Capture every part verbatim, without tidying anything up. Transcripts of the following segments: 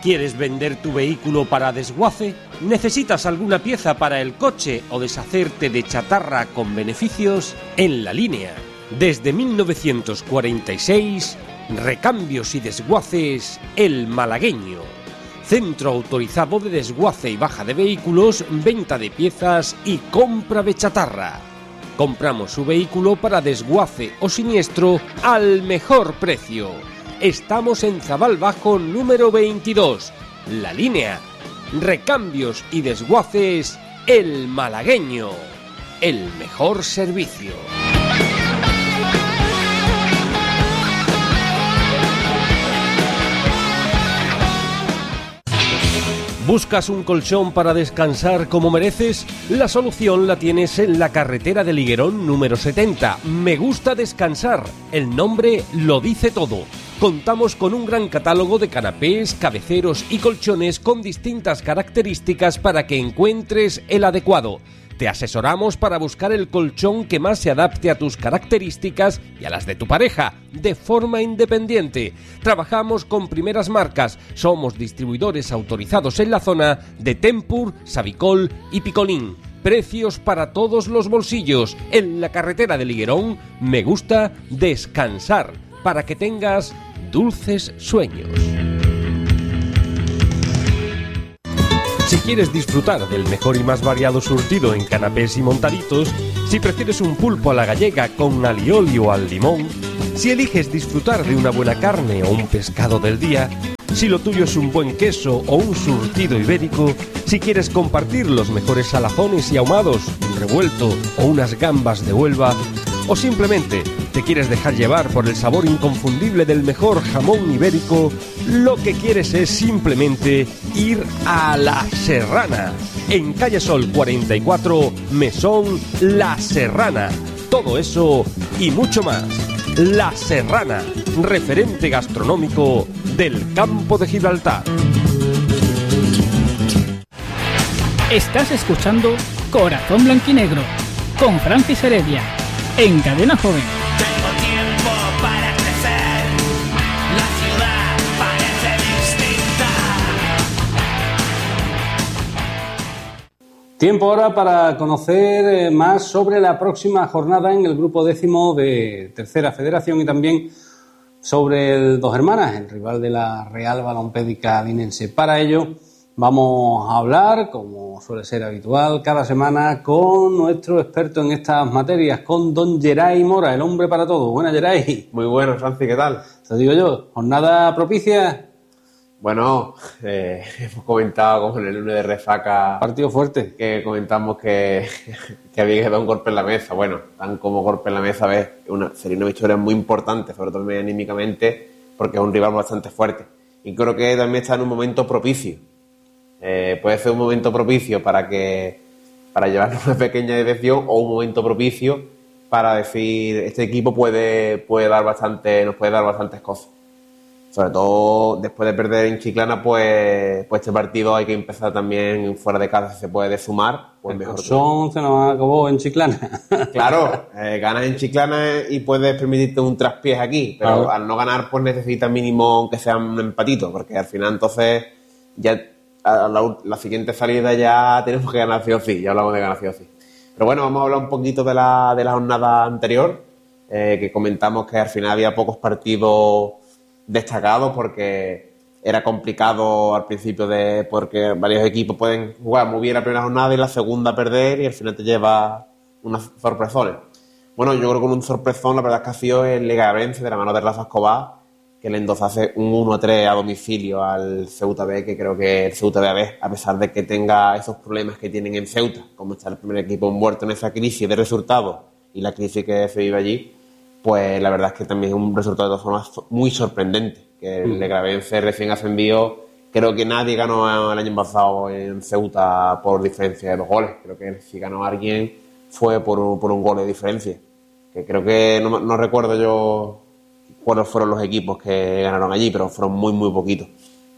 ¿Quieres vender tu vehículo para desguace? ¿Necesitas alguna pieza para el coche o deshacerte de chatarra con beneficios? En La Línea, desde mil novecientos cuarenta y seis, recambios y desguaces El Malagueño. Centro autorizado de desguace y baja de vehículos, venta de piezas y compra de chatarra. Compramos su vehículo para desguace o siniestro al mejor precio. Estamos en Zabal Bajo número veintidós. La Línea. Recambios y desguaces El Malagueño. El mejor servicio. ¿Buscas un colchón para descansar como mereces? La solución la tienes en la carretera de Liguerón número setenta. Me gusta descansar. El nombre lo dice todo. Contamos con un gran catálogo de canapés, cabeceros y colchones con distintas características para que encuentres el adecuado. Te asesoramos para buscar el colchón que más se adapte a tus características y a las de tu pareja, de forma independiente. Trabajamos con primeras marcas. Somos distribuidores autorizados en la zona de Tempur, Savicol y Picolín. Precios para todos los bolsillos. En la carretera de Liguerón, me gusta descansar para que tengas dulces sueños. Si quieres disfrutar del mejor y más variado surtido en canapés y montaditos, si prefieres un pulpo a la gallega con alioli o al limón, si eliges disfrutar de una buena carne o un pescado del día, si lo tuyo es un buen queso o un surtido ibérico, si quieres compartir los mejores salazones y ahumados, un revuelto o unas gambas de Huelva, o simplemente te quieres dejar llevar por el sabor inconfundible del mejor jamón ibérico, lo que quieres es simplemente ir a La Serrana. En Calle Sol cuarenta y cuatro, Mesón La Serrana. Todo eso y mucho más. La Serrana, referente gastronómico del campo de Gibraltar. Estás escuchando Corazón Blanquinegro con Francis Heredia en Cadena Joven. Tengo tiempo para crecer, la ciudad parece distinta. Tiempo ahora para conocer más sobre la próxima jornada en el grupo décimo de Tercera Federación y también sobre el Dos Hermanas, el rival de la Real Balompédica Linense. Para ello vamos a hablar, como suele ser habitual, cada semana con nuestro experto en estas materias, con don Geray Mora, el hombre para todo. Buenas, Geray. Muy bueno, Francis, ¿qué tal? Te digo yo, jornada propicia. Bueno, eh, hemos comentado como en el lunes de resaca... Partido fuerte. Que comentamos que, que había que dar un golpe en la mesa. Bueno, tan como golpe en la mesa, ¿ves? Una, sería una victoria muy importante, sobre todo anímicamente, porque es un rival bastante fuerte. Y creo que también está en un momento propicio. Eh, puede ser un momento propicio para que para llevarnos una pequeña decepción o un momento propicio para decir este equipo puede puede dar bastante nos puede dar bastantes cosas, sobre todo después de perder en Chiclana. Pues pues este partido hay que empezar también fuera de casa, si se puede sumar, pues el mejor. Son se nos acabó en Chiclana. Claro, eh, ganas en Chiclana y puedes permitirte un traspiés aquí, pero claro, al no ganar pues necesitas mínimo aunque sea un empatito, porque al final entonces ya a la, la siguiente salida ya tenemos que ganar sí o sí, ya hablamos de ganar sí o sí. Pero bueno, vamos a hablar un poquito de la, de la jornada anterior, eh, que comentamos que al final había pocos partidos destacados porque era complicado al principio, de porque varios equipos pueden jugar muy bien la primera jornada y la segunda perder y al final te lleva unas sorpresones. Bueno, yo creo que con un sorpresón la verdad es que ha sido el Legavense de la mano de Rafa Escobar, que le endosase un uno a tres a domicilio al Ceuta B, que creo que el Ceuta B, a pesar de que tenga esos problemas que tienen en Ceuta, como está el primer equipo envuelto en esa crisis de resultados y la crisis que se vive allí, pues la verdad es que también es un resultado de todas formas muy sorprendente, que el Legavense recién ascendido, creo que nadie ganó el año pasado en Ceuta por diferencia de dos goles, creo que si ganó alguien fue por un, por un gol de diferencia, que creo que no, no recuerdo yo cuáles fueron los equipos que ganaron allí, pero fueron muy, muy poquitos.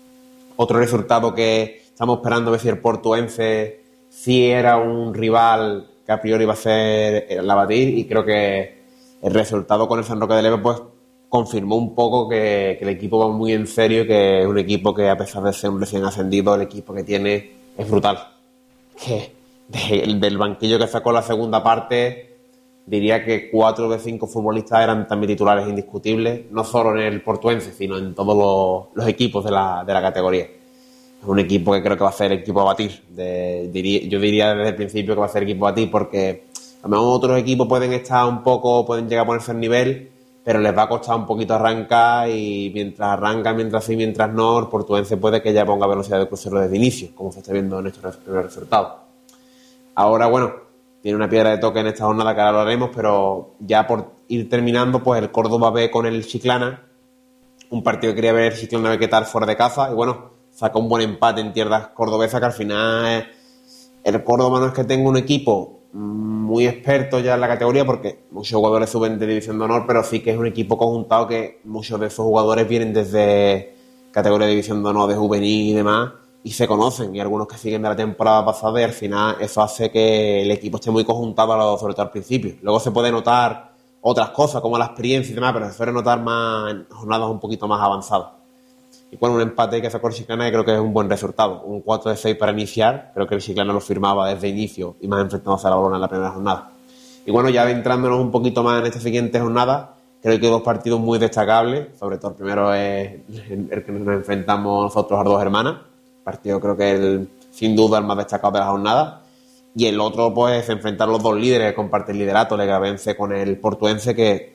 Otro resultado que estamos esperando ver si el Portuense sí era un rival que a priori iba a ser el abatir, y creo que el resultado con el San Roque de Leve pues confirmó un poco que, que el equipo va muy en serio, que es un equipo que, a pesar de ser un recién ascendido, el equipo que tiene es brutal. Que de, del banquillo que sacó la segunda parte, diría que cuatro de cinco futbolistas eran también titulares indiscutibles, no solo en el Portuense, sino en todos los, los equipos de la, de la categoría. Es un equipo que creo que va a ser el equipo a batir. De, diría, yo diría desde el principio que va a ser el equipo a batir, porque a lo mejor otros equipos pueden estar un poco, pueden llegar a ponerse al nivel, pero les va a costar un poquito arrancar, y mientras arranca, mientras sí, mientras no, el Portuense puede que ya ponga velocidad de crucero desde inicio, como se está viendo en estos primeros resultados. Ahora, bueno, tiene una piedra de toque en esta jornada que ahora lo haremos, pero ya por ir terminando, pues el Córdoba B con el Chiclana, un partido que quería ver el Chiclana qué tal fuera de casa, y bueno, sacó un buen empate en tierras cordobesas, que al final el Córdoba no es que tenga un equipo muy experto ya en la categoría, porque muchos jugadores suben de División de Honor, pero sí que es un equipo conjuntado que muchos de esos jugadores vienen desde categoría de División de Honor, de juvenil y demás, y se conocen, y algunos que siguen de la temporada pasada, y al final eso hace que el equipo esté muy conjuntado, sobre todo al principio. Luego se puede notar otras cosas como la experiencia y demás, pero se suele notar más en jornadas un poquito más avanzadas. Y bueno, un empate que sacó el Chiclana, y creo que es un buen resultado. Un cuatro de seis para iniciar. Creo que el Chiclana lo firmaba desde inicio y más enfrentándose a la Bolona en la primera jornada. Y bueno, ya adentrándonos un poquito más en esta siguiente jornada, creo que hay dos partidos muy destacables. Sobre todo el primero es el que nos enfrentamos nosotros a Dos Hermanas. Partido creo que es el, sin duda el más destacado de la jornada. Y el otro, pues, enfrentar los dos líderes que comparten el liderato, el Legravense con el Portuense, que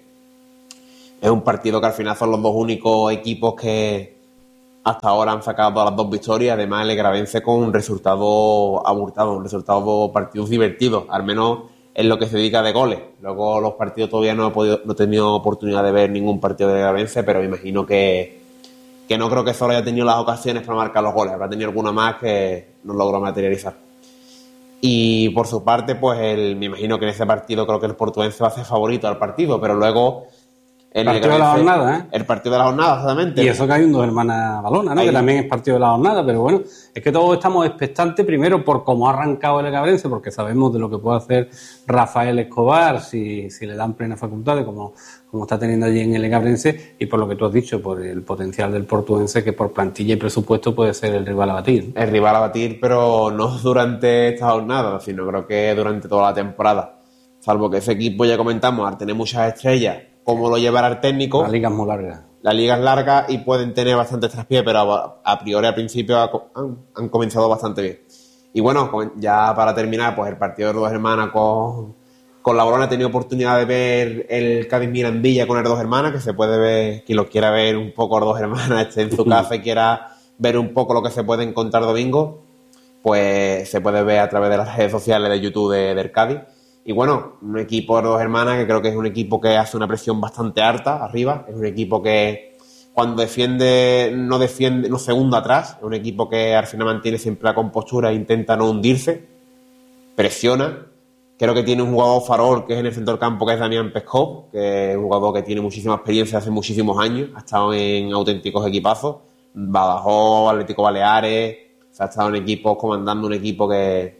es un partido que al final son los dos únicos equipos que hasta ahora han sacado las dos victorias. Además, el Legravense con un resultado abultado, un resultado partidos divertidos, al menos en lo que se dedica de goles. Luego los partidos todavía no he podido, no he tenido oportunidad de ver ningún partido de Legravense, pero me imagino que, que no creo que solo haya tenido las ocasiones para marcar los goles, habrá tenido alguna más que no logró materializar. Y por su parte, pues el, me imagino que en ese partido creo que el Portuense va a ser favorito al partido, pero luego El partido de la jornada, ¿eh? El partido de la jornada, exactamente. Y eso que hay un Dos Hermanas Balona, ¿no? Ahí. Que también es partido de la jornada, pero bueno, es que todos estamos expectantes primero por cómo ha arrancado el Legabrense, porque sabemos de lo que puede hacer Rafael Escobar si, si le dan plenas facultades, como, como está teniendo allí en el Legabrense, y por lo que tú has dicho, por el potencial del Portuense, que por plantilla y presupuesto puede ser el rival a batir. El rival a batir, pero no durante esta jornada, sino creo que durante toda la temporada. Salvo que ese equipo, ya comentamos, al tener muchas estrellas, cómo lo llevará el técnico. La liga es muy larga. La liga es larga y pueden tener bastantes traspiés, pero a, a priori al principio han, han comenzado bastante bien. Y bueno, ya para terminar, pues el partido de Dos Hermanas con, con la Bolona he tenido oportunidad de ver el Cádiz Mirandilla con el Dos Hermanas, que se puede ver, quien lo quiera ver un poco el Dos Hermanas, esté en su casa y quiera ver un poco lo que se puede encontrar domingo, pues se puede ver a través de las redes sociales de YouTube de, del Cádiz. Y bueno, un equipo de Dos Hermanas que creo que es un equipo que hace una presión bastante alta arriba. Es un equipo que cuando defiende, no defiende, no se hunde atrás. Es un equipo que al final mantiene siempre la compostura e intenta no hundirse. Presiona. Creo que tiene un jugador farol que es en el centro del campo, que es Damián Peskov, que es un jugador que tiene muchísima experiencia hace muchísimos años. Ha estado en auténticos equipazos. Badajoz, Atlético Baleares. Se ha estado en equipos, comandando un equipo que...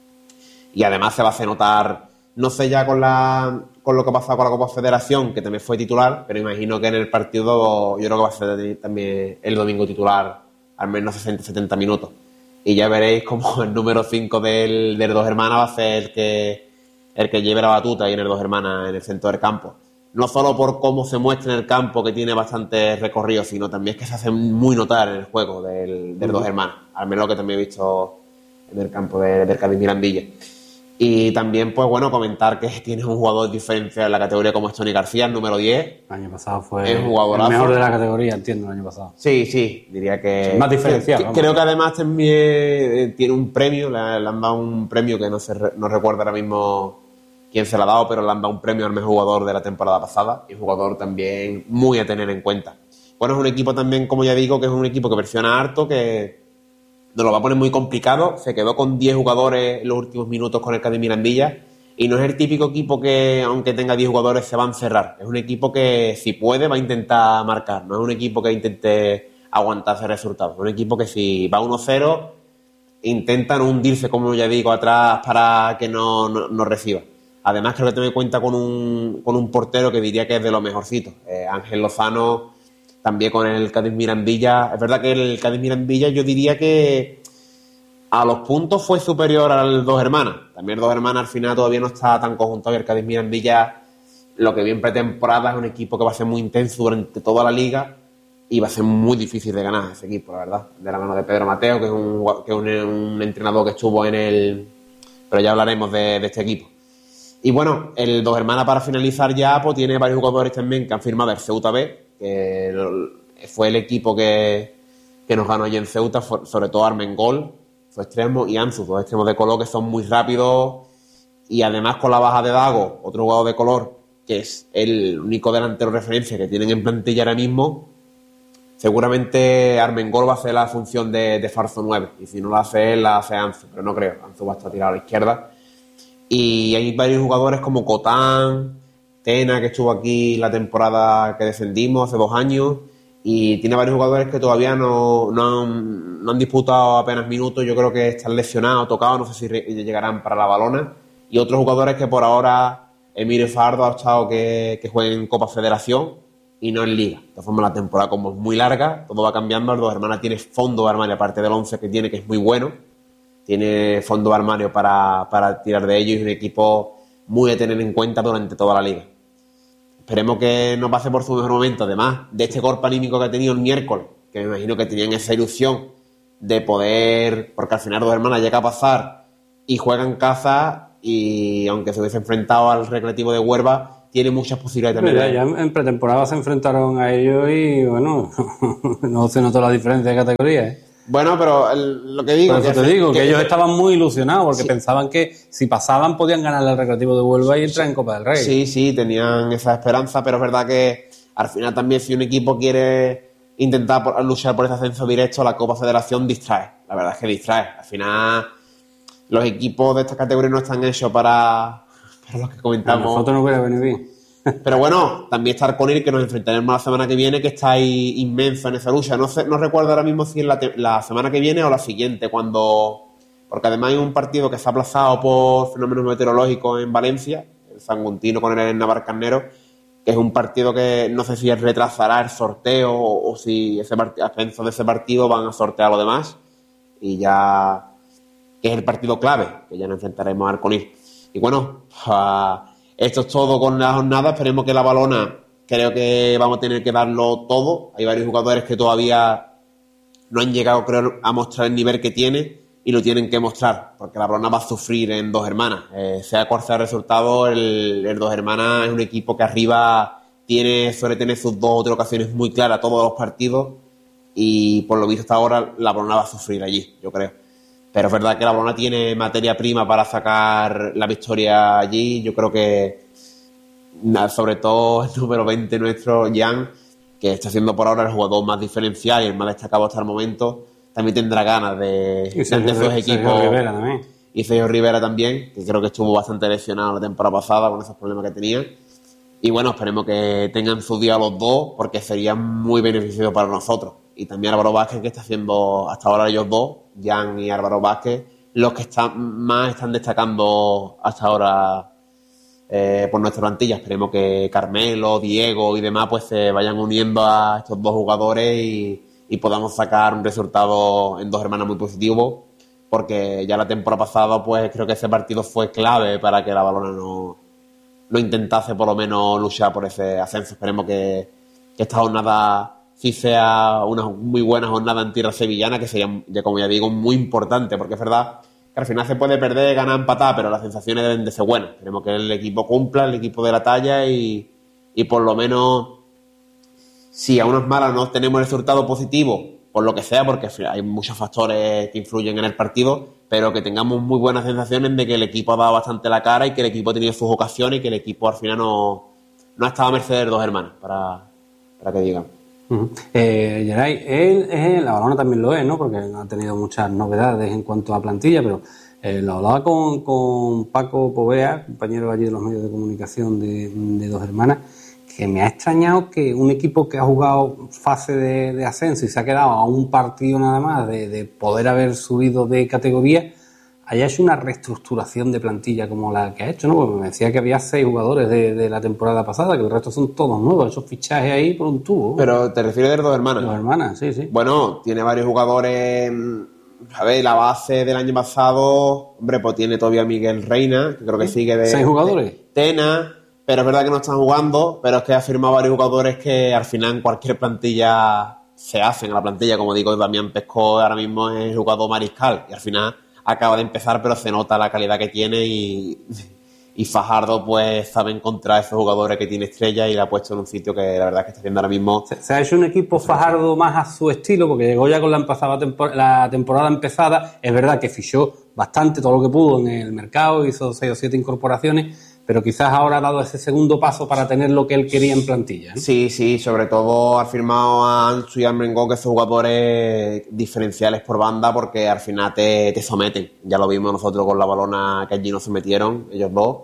Y además se va a hacer notar... No sé ya con la con lo que ha pasado con la Copa Federación, que también fue titular, pero imagino que en el partido yo creo que va a ser también el domingo titular, al menos sesenta setenta minutos. Y ya veréis como el número cinco del, del Dos Hermanas va a ser el que, el que lleve la batuta ahí en el Dos Hermanas, en el centro del campo. No solo por cómo se muestra en el campo, que tiene bastante recorrido, sino también es que se hace muy notar en el juego del, del Dos Hermanas, al menos lo que también he visto en el campo de, del Cádiz Mirandilla. Y también, pues bueno, comentar que tienes un jugador diferencial en la categoría como es Tony García, el número diez. El año pasado fue el, el mejor de la categoría, entiendo, el año pasado. Sí, sí, diría que... Más diferencial. Que, creo que además también tiene un premio, le, le han dado un premio que no, se, no recuerdo ahora mismo quién se lo ha dado, pero le han dado un premio al mejor jugador de la temporada pasada. Y un jugador también muy a tener en cuenta. Bueno, es un equipo también, como ya digo, que es un equipo que presiona harto, que... nos lo va a poner muy complicado. Se quedó con diez jugadores en los últimos minutos con el Cádiz Mirandilla y no es el típico equipo que, aunque tenga diez jugadores, se va a encerrar. Es un equipo que, si puede, va a intentar marcar. No es un equipo que intente aguantarse resultados. Es un equipo que, si va uno cero, intenta no hundirse, como ya digo, atrás para que no, no, no reciba. Además, creo que también cuenta con un, con un portero que diría que es de los mejorcitos. Eh, Ángel Lozano, también con el Cádiz Mirandilla. Es verdad que el Cádiz Mirandilla yo diría que a los puntos fue superior al Dos Hermanas. También el Dos Hermanas al final todavía no está tan conjuntado y el Cádiz Mirandilla, lo que vi en pretemporada, es un equipo que va a ser muy intenso durante toda la liga y va a ser muy difícil de ganar ese equipo, la verdad. De la mano de Pedro Mateo, que es un, que es un, un entrenador que estuvo en el... Pero ya hablaremos de, de este equipo. Y bueno, el Dos Hermanas, para finalizar ya, pues tiene varios jugadores también que han firmado el Ceuta B, que fue el equipo que, que nos ganó allí en Ceuta, sobre todo Armengol, su extremo, y Anzu, dos extremos de color que son muy rápidos, y además con la baja de Dago, otro jugador de color, que es el único delantero de referencia que tienen en plantilla ahora mismo, seguramente Armengol va a hacer la función de, de falso nueve, y si no la hace él, la hace Anzu, pero no creo, Anzu va a estar tirado a la izquierda. Y hay varios jugadores como Cotán, Tena, que estuvo aquí la temporada que descendimos hace dos años, y tiene varios jugadores que todavía no, no, han, no han disputado apenas minutos. Yo creo que están lesionados, tocados, no sé si re- llegarán para la balona. Y otros jugadores que por ahora, Emilio Fardo ha estado que, que jueguen en Copa Federación y no en Liga. De todas formas, la temporada como es muy larga, todo va cambiando. El Dos Hermanas tiene fondo de armario, aparte del once que tiene, que es muy bueno. Tiene fondo de armario para, para tirar de ellos y es un equipo muy a tener en cuenta durante toda la liga. Esperemos que no pase por su mejor momento, además de este golpe anímico que ha tenido el miércoles, que me imagino que tenían esa ilusión de poder, porque al final Dos Hermanas llega a pasar y juega en casa, y aunque se hubiese enfrentado al Recreativo de Huelva, tiene muchas posibilidades también. Mira, ya en pretemporada se enfrentaron a ellos y bueno, no se notó la diferencia de categoría, ¿eh? Bueno, pero el, lo que digo... Por eso que te digo, que, que ellos que, estaban muy ilusionados porque sí. pensaban que si pasaban podían ganar el Recreativo de Huelva y entrar en Copa del Rey. Sí, sí, tenían esa esperanza, pero es verdad que al final también si un equipo quiere intentar por, luchar por ese ascenso directo, la Copa Federación distrae. La verdad es que distrae. Al final los equipos de esta categoría no están hechos para, para los que comentamos. A nosotros no hubiera venido bien. Pero bueno, también está Arconir, que nos enfrentaremos la semana que viene, que está ahí inmenso en esa lucha. No sé, no recuerdo ahora mismo si es la, te- la semana que viene o la siguiente, cuando... Porque además hay un partido que se ha aplazado por fenómenos meteorológicos en Valencia, el Sanguntino con el Navarcarnero, que es un partido que no sé si retrasará el sorteo o, o si ese part- a ascenso de ese partido van a sortear lo demás. Y ya... que es el partido clave, que ya nos enfrentaremos a Arconir. Y bueno, uh, esto es todo con la jornada. Esperemos que la Balona, creo que vamos a tener que darlo todo. Hay varios jugadores que todavía no han llegado, creo, a mostrar el nivel que tiene y lo tienen que mostrar, porque la Balona va a sufrir en Dos Hermanas. Eh, sea cual sea el resultado, el, el Dos Hermanas es un equipo que arriba tiene, suele tener sus dos o tres ocasiones muy claras todos los partidos, y por lo visto hasta ahora la Balona va a sufrir allí, yo creo. Pero es verdad que la Balona tiene materia prima para sacar la victoria allí. Yo creo que, sobre todo el número veinte nuestro, Jan, que está siendo por ahora el jugador más diferencial y el más destacado hasta el momento, también tendrá ganas de, Y Sergio, de esos equipos. Sergio Rivera también. Y Sergio Rivera también, que creo que estuvo bastante lesionado la temporada pasada con esos problemas que tenía. Y bueno, esperemos que tengan su día los dos, porque sería muy beneficioso para nosotros. Y también Álvaro Vázquez, que está haciendo hasta ahora ellos dos, Jan y Álvaro Vázquez, los que están más están destacando hasta ahora eh, por nuestra plantilla. Esperemos que Carmelo, Diego y demás pues se vayan uniendo a estos dos jugadores y, y podamos sacar un resultado en Dos Hermanas muy positivo, porque ya la temporada pasada pues creo que ese partido fue clave para que la Balona no, no intentase por lo menos luchar por ese ascenso. Esperemos que, que esta jornada sí sea una muy buena jornada en tierra sevillana, que sería, ya como ya digo, muy importante, porque es verdad que al final se puede perder, ganar, empatar, pero las sensaciones deben de ser buenas. Queremos que el equipo cumpla, el equipo de la talla, y, y por lo menos, si a unas malas no tenemos el resultado positivo, por lo que sea, porque hay muchos factores que influyen en el partido, pero que tengamos muy buenas sensaciones de que el equipo ha dado bastante la cara y que el equipo ha tenido sus ocasiones y que el equipo al final no, no ha estado a merced de Dos Hermanas, para, para que digan. Uh-huh. Eh, Geray, él, él, la Balona también lo es, ¿no? Porque ha tenido muchas novedades en cuanto a plantilla, pero eh, lo hablaba con, con Paco Povea, compañero allí de los medios de comunicación de, de Dos Hermanas, que me ha extrañado que un equipo que ha jugado fase de, de ascenso y se ha quedado a un partido nada más de, de poder haber subido de categoría, haya hecho una reestructuración de plantilla como la que ha hecho, ¿no? Porque me decía que había seis jugadores de, de la temporada pasada, que el resto son todos nuevos, esos fichajes ahí por un tubo. Pero te refieres de las dos hermanas. Dos hermanas, sí, sí. Bueno, tiene varios jugadores. A ver, la base del año pasado, hombre, pues tiene todavía Miguel Reina, que creo que ¿Sí? sigue de... ¿Seis jugadores? de Tena, pero es verdad que no están jugando, pero es que ha firmado varios jugadores que al final en cualquier plantilla se hacen a la plantilla, como digo, Damián Pescó ahora mismo es el jugador mariscal, y al final acaba de empezar, pero se nota la calidad que tiene y, y Fajardo pues sabe encontrar a esos jugadores que tiene estrella y la ha puesto en un sitio que la verdad es que está haciendo ahora mismo. Se, se ha hecho un equipo Fajardo más a su estilo, porque llegó ya con la, empezada, tempor- la temporada empezada. Es verdad que fichó bastante, todo lo que pudo en el mercado, hizo seis o siete incorporaciones, pero quizás ahora ha dado ese segundo paso para tener lo que él quería en plantilla, ¿no? Sí, sí, sobre todo ha firmado a Ansu y a Mengó, que son jugadores diferenciales por banda, porque al final te, te someten. Ya lo vimos nosotros con la Balona, que allí nos sometieron, ellos dos.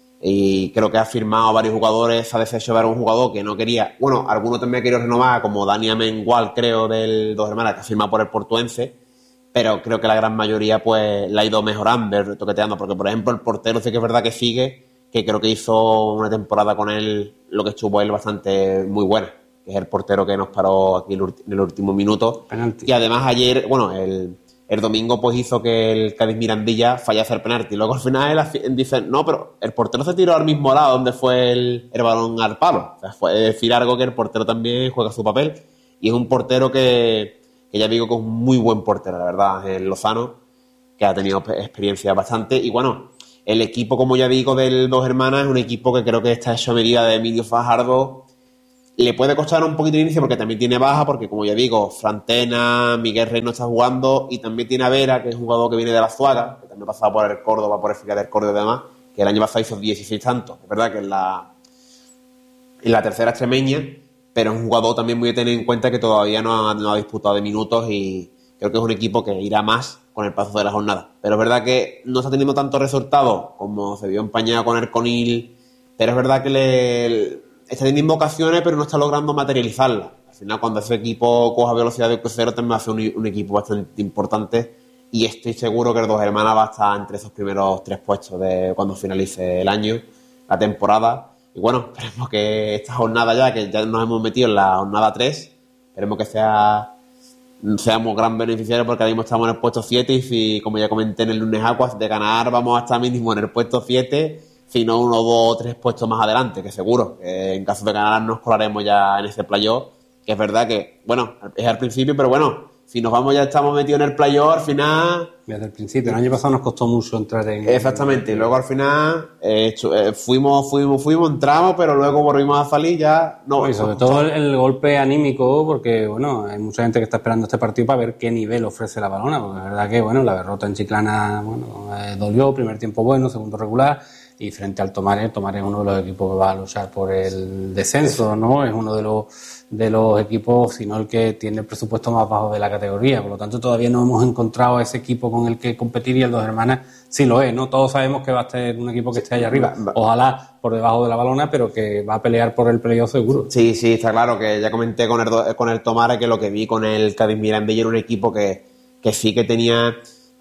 Y creo que ha firmado a varios jugadores, ha deshecho ver a un jugador que no quería. Bueno, algunos también ha querido renovar, como Dani Amengual, creo, del Dos Hermanas, que ha firmado por el Portuense. Pero creo que la gran mayoría pues la ha ido mejorando, toqueteando, porque por ejemplo el portero sí que es verdad que sigue, que creo que hizo una temporada con él, lo que estuvo él bastante muy buena, que es el portero que nos paró aquí en el último minuto. Penalti. Y además ayer, bueno, el, el domingo pues hizo que el Cádiz Mirandilla fallase el penalti. Luego al final él dice, no, pero el portero se tiró al mismo lado donde fue el, el balón al palo. O sea, fue decir algo que el portero también juega su papel. Y es un portero que, que ya digo que es un muy buen portero, la verdad, el Lozano, que ha tenido experiencia bastante. Y bueno, el equipo, como ya digo, del Dos Hermanas es un equipo que creo que está hecho a medida de Emilio Fajardo. Le puede costar un poquito de inicio porque también tiene baja, porque como ya digo, Frantena, Miguel Rey no está jugando, y también tiene a Vera, que es un jugador que viene de la Zuaga, que también ha pasado por el Córdoba, por el Filial del Córdoba y demás, que el año pasado hizo dieciséis tantos. Es verdad que en la, en la tercera extremeña, pero es un jugador también muy de tener en cuenta que todavía no ha, no ha disputado de minutos, y creo que es un equipo que irá más con el paso de la jornada. Pero es verdad que no está teniendo tantos resultados como se vio empañado con el Conil, pero es verdad que le, está teniendo ocasiones, pero no está logrando materializarlas. Al final, cuando ese equipo coja velocidad de crucero, también va a ser un, un equipo bastante importante, y estoy seguro que el Dos Hermanas va a estar entre esos primeros tres puestos de cuando finalice el año, la temporada. Y bueno, esperemos que esta jornada ya, que ya nos hemos metido en la jornada tres, esperemos que sea... seamos gran beneficiarios, porque ahora mismo estamos en el puesto siete y si, como ya comenté en el lunes Aguas, de ganar vamos a estar mínimo en el puesto siete, si no uno, dos o tres puestos más adelante, que seguro que en caso de ganar nos colaremos ya en ese playoff, que es verdad que, bueno, es al principio, pero bueno, si nos vamos ya estamos metidos en el playoff, al final... Desde el principio, el año pasado nos costó mucho entrar en... Exactamente, y luego al final eh, fuimos, fuimos, fuimos, entramos, pero luego volvimos a salir ya... No, y sobre todo el, el golpe anímico, porque bueno, hay mucha gente que está esperando este partido para ver qué nivel ofrece la Balona, porque es verdad que bueno, la derrota en Chiclana, bueno, eh, dolió, primer tiempo bueno, segundo regular, y frente al Tomares, Tomares es uno de los equipos que va a luchar por el descenso, ¿no? Es uno de los de los equipos, sino el que tiene el presupuesto más bajo de la categoría, por lo tanto todavía no hemos encontrado ese equipo con el que competir, y el Dos Hermanas sí lo es, ¿no? Todos sabemos que va a ser un equipo que esté ahí arriba, ojalá por debajo de la Balona, pero que va a pelear por el playoff seguro. Sí, sí, está claro, que ya comenté con el, con el Tomares que lo que vi con el Cádiz Mirandilla era un equipo que, que sí que tenía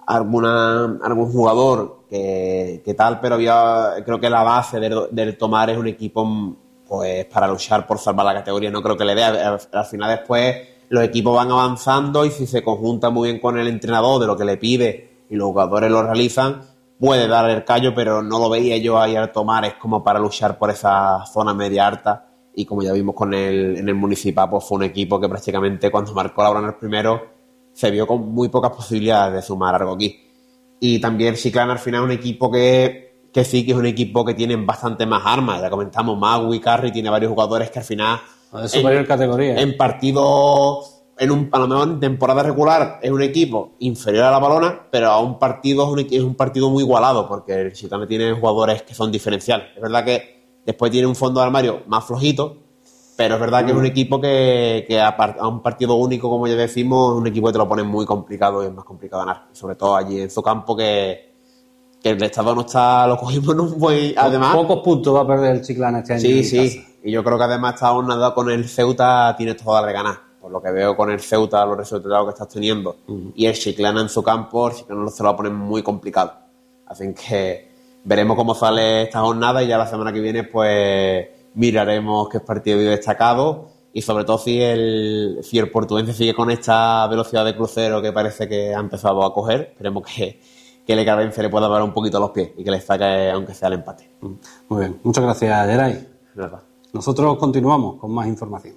alguna algún jugador que, que tal, pero había, creo que la base del, del Tomares es un equipo pues para luchar por salvar la categoría, no creo que le dé. Al, al final después los equipos van avanzando, y si se conjunta muy bien con el entrenador de lo que le pide y los jugadores lo realizan, puede dar el callo, pero no lo veía yo ahí al Tomares como para luchar por esa zona media alta, y como ya vimos con el, en el Municipal, pues fue un equipo que prácticamente cuando marcó la hora en el primero se vio con muy pocas posibilidades de sumar algo aquí. Y también Chiclana al final es un equipo que que sí que es un equipo que tiene bastante más armas. Ya comentamos, Magui, Carri, tiene varios jugadores que al final... De superior en, categoría. En partidos, en un, a lo mejor en temporada regular, es un equipo inferior a la Balona, pero a un partido es un, es un partido muy igualado, porque el Chiclana tiene jugadores que son diferenciales. Es verdad que después tiene un fondo de armario más flojito, pero es verdad mm. que es un equipo que, que a, a un partido único, como ya decimos, es un equipo que te lo pone muy complicado y es más complicado ganar. Sobre todo allí en su campo, que... que el estado no está, lo cogimos en un buen... Además, pocos puntos va a perder el Chiclana este año. Sí, sí, casa. Y yo creo que además está nada con el Ceuta, tiene toda la de ganar. Por lo que veo con el Ceuta, los resultados que estás teniendo, uh-huh. y el Chiclana en su campo, el Chiclana se lo va a poner muy complicado. Así que veremos cómo sale esta jornada y ya la semana que viene pues miraremos qué partido vive destacado y sobre todo si el, si el portuense sigue con esta velocidad de crucero que parece que ha empezado a coger. Esperemos que, que el Ecarense le pueda dar un poquito los pies y que le saque aunque sea el empate. Muy bien, muchas gracias, Geray. Nada. Nosotros continuamos con más información.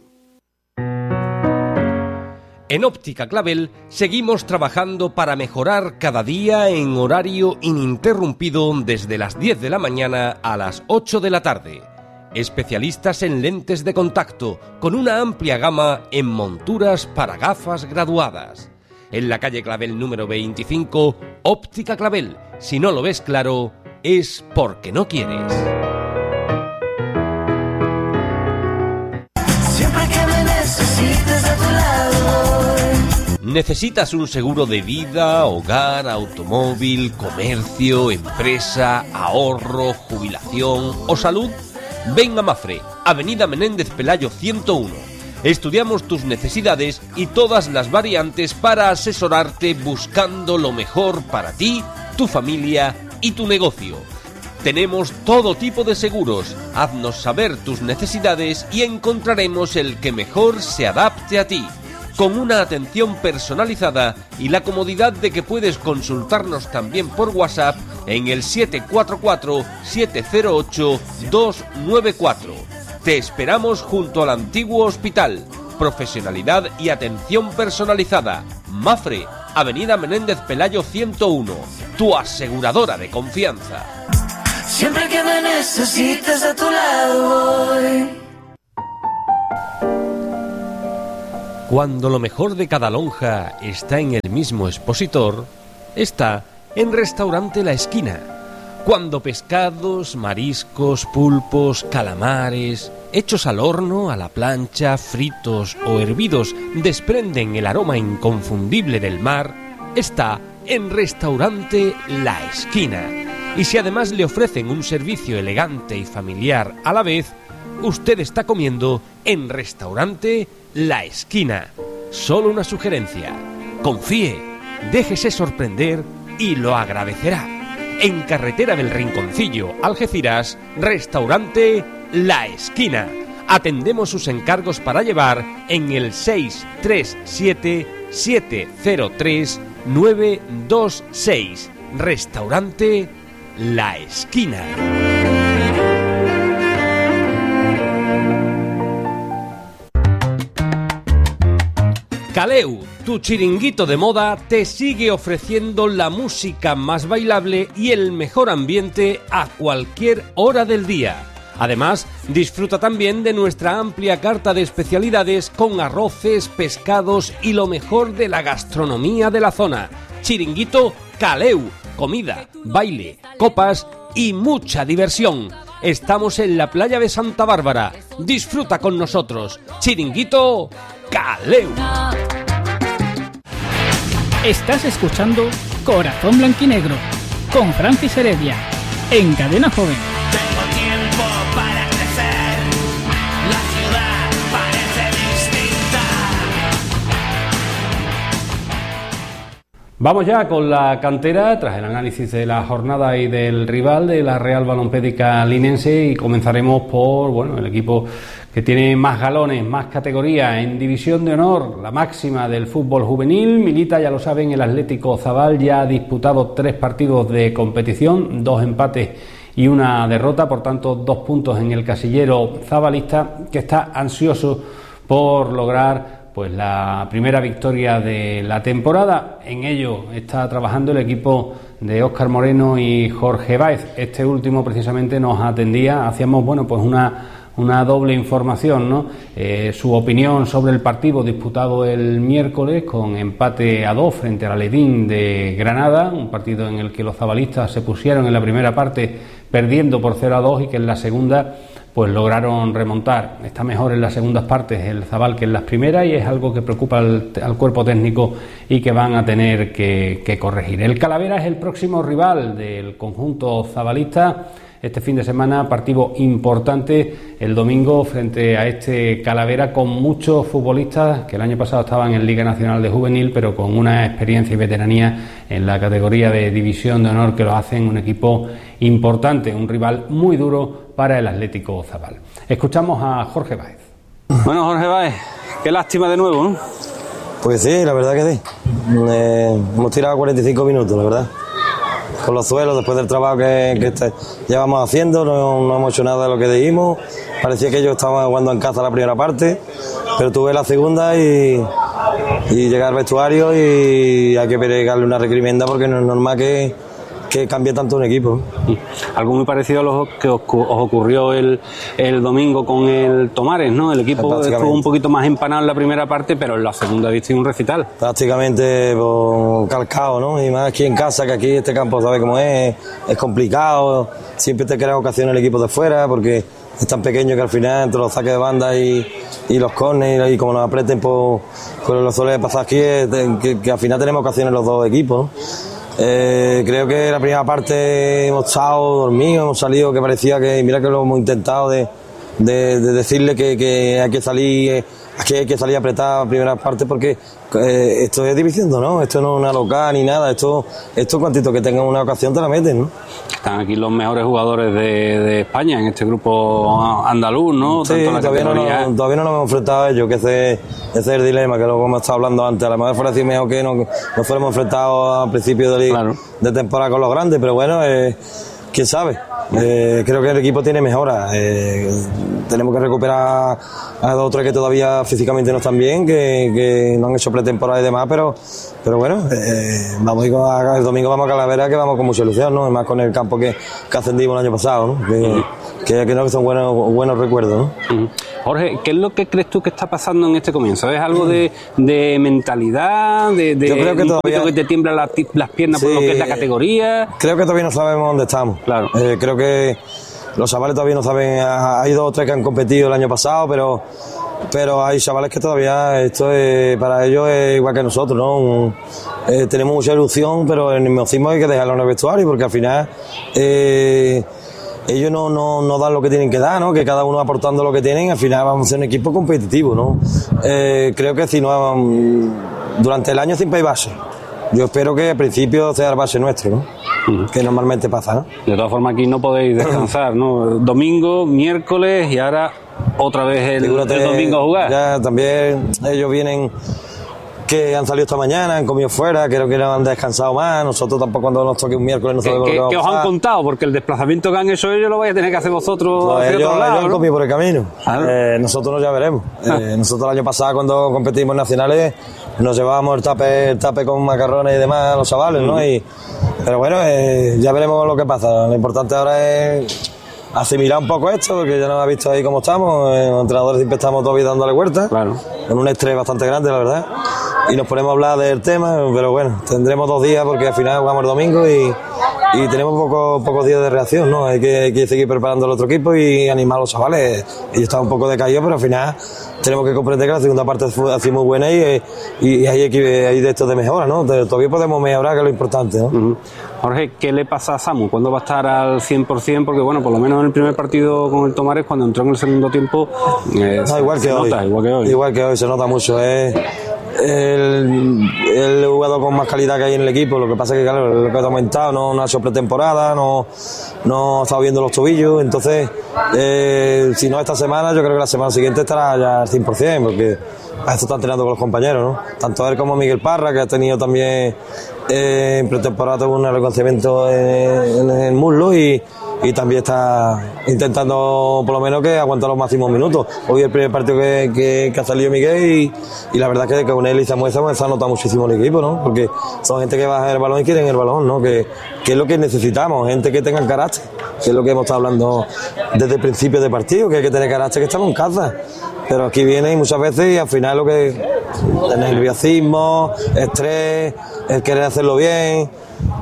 En Óptica Clavel seguimos trabajando para mejorar cada día en horario ininterrumpido desde las diez de la mañana a las ocho de la tarde. Especialistas en lentes de contacto con una amplia gama en monturas para gafas graduadas. En la calle Clavel número veinticinco, Óptica Clavel. Si no lo ves claro, es porque no quieres. Siempre que me necesites a tu lado. ¿Necesitas un seguro de vida, hogar, automóvil, comercio, empresa, ahorro, jubilación o salud? Ven a Mafre, Avenida Menéndez Pelayo ciento uno. Estudiamos tus necesidades y todas las variantes para asesorarte buscando lo mejor para ti, tu familia y tu negocio. Tenemos todo tipo de seguros. Haznos saber tus necesidades y encontraremos el que mejor se adapte a ti. Con una atención personalizada y la comodidad de que puedes consultarnos también por WhatsApp en el siete cuatro cuatro, siete cero ocho, dos nueve cuatro. Te esperamos junto al antiguo hospital. Profesionalidad y atención personalizada. Mafre, Avenida Menéndez Pelayo ciento uno. Tu aseguradora de confianza. Siempre que me necesites a tu lado voy. Cuando lo mejor de cada lonja está en el mismo expositor, está en Restaurante La Esquina. Cuando pescados, mariscos, pulpos, calamares, hechos al horno, a la plancha, fritos o hervidos desprenden el aroma inconfundible del mar, está en Restaurante La Esquina. Y si además le ofrecen un servicio elegante y familiar a la vez, usted está comiendo en Restaurante La Esquina. Solo una sugerencia. Confíe, déjese sorprender y lo agradecerá. En Carretera del Rinconcillo, Algeciras, Restaurante La Esquina. Atendemos sus encargos para llevar en el seis tres siete, siete cero tres, nueve dos seis. Restaurante La Esquina. Caleu, tu chiringuito de moda, te sigue ofreciendo la música más bailable y el mejor ambiente a cualquier hora del día. Además, disfruta también de nuestra amplia carta de especialidades con arroces, pescados y lo mejor de la gastronomía de la zona. Chiringuito Caleu, comida, baile, copas y mucha diversión. Estamos en la playa de Santa Bárbara. Disfruta con nosotros. Chiringuito Caleu. Estás escuchando Corazón Blanquinegro con Francis Heredia en Cadena Joven. Tengo tiempo para crecer. La ciudad parece distinta. Vamos ya con la cantera, tras el análisis de la jornada y del rival de la Real Balompédica Linense, y comenzaremos por bueno el equipo que tiene más galones, más categoría en División de Honor, la máxima del fútbol juvenil. Milita, ya lo saben, el Atlético Zabal, ya ha disputado tres partidos de competición, dos empates y una derrota, por tanto dos puntos en el casillero zabalista, que está ansioso por lograr pues la primera victoria de la temporada. En ello está trabajando el equipo de Óscar Moreno y Jorge Báez. Este último precisamente nos atendía, hacíamos bueno pues una una doble información, ¿no? Eh, su opinión sobre el partido disputado el miércoles con empate a dos frente al Aledín de Granada, un partido en el que los zabalistas se pusieron en la primera parte perdiendo por cero a dos y que en la segunda pues lograron remontar. Está mejor en las segundas partes el Zabal que en las primeras, y es algo que preocupa al, al cuerpo técnico y que van a tener que, que corregir. El Calavera es el próximo rival del conjunto zabalista este fin de semana, partido importante el domingo frente a este Calavera, con muchos futbolistas que el año pasado estaban en Liga Nacional de Juvenil, pero con una experiencia y veteranía en la categoría de División de Honor que lo hacen un equipo importante, un rival muy duro para el Atlético Zabal. Escuchamos a Jorge Báez. Bueno, Jorge Báez, qué lástima de nuevo, ¿no? Pues sí, la verdad que sí. Eh, hemos tirado cuarenta y cinco minutos, la verdad. Con los suelos, después del trabajo que, que este, llevamos haciendo, no, no hemos hecho nada de lo que dijimos. Parecía que ellos estaban jugando en casa la primera parte, pero tuve la segunda y, y llegué al vestuario y hay que pegarle una recriminda porque no es normal que, que cambie tanto un equipo. Algo muy parecido a lo que os, os ocurrió el, el domingo con el Tomares, ¿no? El equipo estuvo un poquito más empanado en la primera parte, pero en la segunda viste un recital. Prácticamente pues, calcado, ¿no? Y más aquí en casa, que aquí este campo, ¿sabes cómo es? Es complicado, siempre te crea ocasión el equipo de fuera, porque es tan pequeño que al final, entre los saques de banda y, y los córneres, y como nos aprieten, pues, pues lo suele pasar aquí, es que, que al final tenemos ocasiones los dos equipos, ¿no? Eh, creo que la primera parte hemos estado dormidos, hemos salido que parecía que, mira que lo hemos intentado de, de, de decirle que, que hay que salir, que hay que salir apretado en primera parte porque eh, esto es división, ¿no? Esto no es una local ni nada, esto, esto cuantito que tengan una ocasión te la meten, ¿no? Están aquí los mejores jugadores de, de España en este grupo andaluz, ¿no? Sí, Tanto la todavía, categoría... no, todavía no nos hemos enfrentado a ellos, que ese, ese es el dilema, que lo hemos estado hablando antes. A lo mejor fuera así mejor que no, nos fuéramos enfrentado al principio de, claro. de temporada con los grandes, pero bueno, eh, quién sabe. Eh, creo que el equipo tiene mejoras. Eh, tenemos que recuperar a dos o tres que todavía físicamente no están bien, que, que no han hecho pretemporada y demás, pero, pero bueno, eh, vamos a, el domingo vamos a Calavera, que vamos con mucha ilusión, ¿no? Además con el campo que, que ascendimos el año pasado, ¿no? Que, uh-huh. que, que, no, que son buenos, buenos recuerdos, ¿no? Uh-huh. Jorge, ¿qué es lo que crees tú que está pasando en este comienzo? ¿Es algo de, de mentalidad? De, de Yo creo que un todavía que te tiemblan la, las piernas sí, por lo que es la categoría? Creo que todavía no sabemos dónde estamos. Claro. Eh, creo que los chavales todavía no saben. Hay dos o tres que han competido el año pasado, pero pero hay chavales que todavía esto es, para ellos es igual que nosotros, ¿no? Un, eh, tenemos mucha ilusión, pero en el mismo hay que dejarlo en el vestuario porque al final eh, ellos no, no, no dan lo que tienen que dar, ¿no? Que cada uno aportando lo que tienen, al final vamos a ser un equipo competitivo, ¿no? Eh, creo que si no, durante el año siempre hay base. Yo espero que al principio sea el base nuestro, ¿no? Uh-huh. Que normalmente pasa, ¿no? De todas formas aquí no podéis descansar, ¿no? Domingo, miércoles y ahora otra vez el, el domingo a jugar. Ya también ellos vienen que han salido esta mañana, han comido fuera, creo que no han descansado más. Nosotros tampoco cuando nos toque un miércoles no sabemos lo que va a pasar. ¿Qué os han contado? Porque el desplazamiento que han hecho ellos lo vais a tener que hacer vosotros no, hacia ellos, otro lado, ellos ¿no? han comido por el camino. Ah, eh, nosotros ya veremos. Ah. Eh, nosotros el año pasado cuando competimos en nacionales nos llevábamos el tape, el tape con macarrones y demás a los chavales, ¿no? Y, pero bueno, eh, ya veremos lo que pasa. Lo importante ahora es asimilar un poco esto, porque ya nos ha visto ahí cómo estamos. Eh, los entrenadores siempre estamos todavía dándole vueltas, claro. Con un estrés bastante grande, la verdad. Y nos ponemos a hablar del tema, pero bueno, tendremos dos días porque al final jugamos el domingo y, y tenemos pocos pocos días de reacción, ¿no? Hay que, hay que seguir preparando el otro equipo y animar a los chavales. Ellos están un poco decaídos, pero al final tenemos que comprender que la segunda parte fue así muy buena y, y, y hay, hay de esto de mejora, ¿no? Todavía podemos mejorar, que es lo importante, ¿no? Uh-huh. Jorge, ¿qué le pasa a Samu? ¿Cuándo va a estar al cien por ciento? Porque bueno, por lo menos en el primer partido con el Tomares, cuando entró en el segundo tiempo, eh, no, igual, se que hoy, nota, igual que hoy. Igual que hoy, se nota mucho. Es el, el jugador con más calidad que hay en el equipo. Lo que pasa es que, claro, lo que ha aumentado, no, no ha hecho pretemporada, no, no ha estado viendo los tobillos. Entonces, eh, si no esta semana, yo creo que la semana siguiente estará ya al cien por ciento, porque a esto está entrenando con los compañeros, ¿no? Tanto él como Miguel Parra, que ha tenido también eh, en pretemporada un reconocimiento en, en el muslo y, y también está intentando por lo menos que aguantar los máximos minutos. Hoy el primer partido que, que, que ha salido Miguel y, y la verdad que con él y Samuel Samuel se ha notado muchísimo el equipo, ¿no? Porque son gente que baja el balón y quieren el balón, ¿no? Que, que es lo que necesitamos, gente que tenga carácter, que es lo que hemos estado hablando desde el principio de partido, que hay que tener carácter, que estamos en casa. Pero aquí vienen muchas veces y al final lo que el nerviosismo, estrés, el querer hacerlo bien,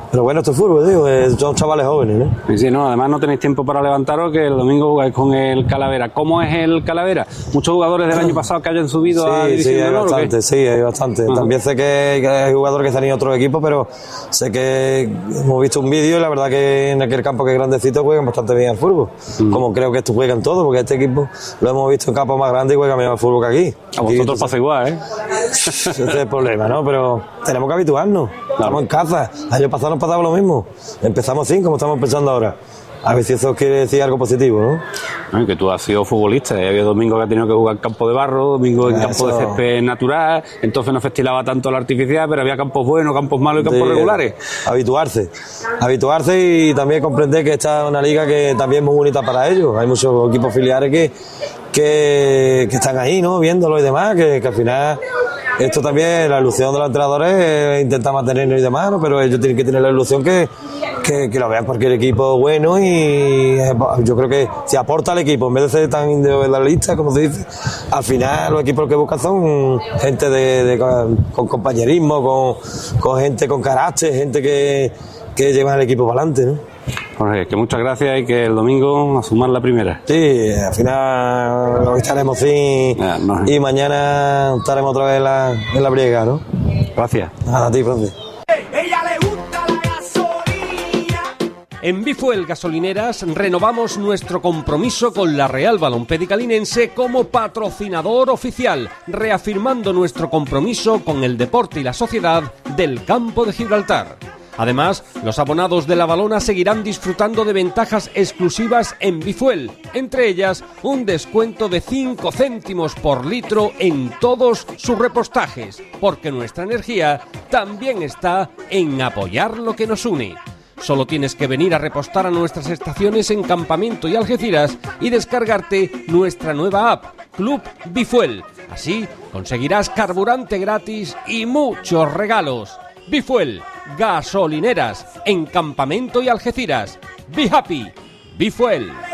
Pero bueno, esto es fútbol, digo, eh, son chavales jóvenes, ¿no? Sí, sí, no, además no tenéis tiempo para levantaros, que el domingo jugáis con el Calavera. ¿Cómo es el Calavera? ¿Muchos jugadores del año pasado que hayan subido sí, a División sí, de hay Honor? bastante, sí, hay bastante. Uh-huh. También sé que, que hay jugadores que están en otros equipos, pero sé que hemos visto un vídeo y la verdad que en aquel campo que es grandecito juegan bastante bien al fútbol. Uh-huh. Como creo que estos juegan todos, porque este equipo lo hemos visto en campos más grandes y juegan mejor al fútbol que aquí. A vosotros pasa igual, ¿eh? Ese es el problema, ¿no? Pero tenemos que habituarnos. Claro. Estamos en casa. El año pasado nos pasaba lo mismo. Empezamos sin como estamos pensando ahora. A ver si eso quiere decir algo positivo, ¿no? Ay, que tú has sido futbolista, y había domingo que has tenido que jugar en campo de barro, domingo en campo de césped natural, entonces no festilaba tanto la artificial, pero había campos buenos, campos malos y campos de, regulares. Habituarse, habituarse y también comprender que esta es una liga que también es muy bonita para ellos. Hay muchos equipos filiales que, que, que están ahí, ¿no? Viéndolo y demás, que, que al final esto también, la ilusión de los entrenadores es intentar mantenerlo y demás, ¿no? Pero ellos tienen que tener la ilusión que, que, que lo vean cualquier equipo bueno, y yo creo que si aporta al equipo, en vez de ser tan individualista, como se dice, al final los equipos que buscan son gente de, de, con compañerismo, con, con gente con carácter, gente que, que lleva al equipo para adelante, ¿no? Jorge, que muchas gracias y que el domingo a sumar la primera. Sí, al final hoy estaremos sin ya, no. y mañana estaremos otra vez en la, en la briega, ¿no? Gracias. A ti, Francis. En Bifuel Gasolineras renovamos nuestro compromiso con la Real Balompédica Linense como patrocinador oficial, reafirmando nuestro compromiso con el deporte y la sociedad del Campo de Gibraltar. Además, los abonados de La Balona seguirán disfrutando de ventajas exclusivas en Bifuel, entre ellas un descuento de cinco céntimos por litro en todos sus repostajes, porque nuestra energía también está en apoyar lo que nos une. Solo tienes que venir a repostar a nuestras estaciones en Campamento y Algeciras y descargarte nuestra nueva app, Club Bifuel. Así conseguirás carburante gratis y muchos regalos. Bifuel, gasolineras, en Campamento y Algeciras. Be happy, Bifuel.